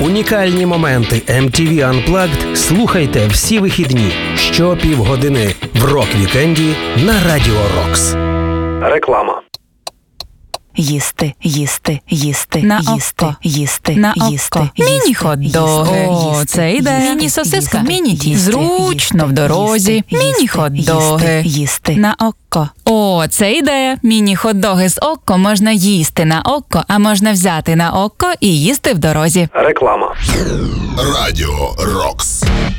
Унікальні моменти MTV Unplugged слухайте всі вихідні щопівгодини в рок-вікенді на Радіо Рокс. Реклама. Їсти, їсти, їсти, на їсти, око, їсти, на їсти, око. Міні-хот-доги. О, це ідея. Міні-сосиска. Міні-тісто. Зручно в дорозі. Міні-хот-доги. Їсти. На око. О, це ідея. Міні-хот-доги з око можна їсти на око, а можна взяти на око і їсти в дорозі. Реклама. Радіо Рокс.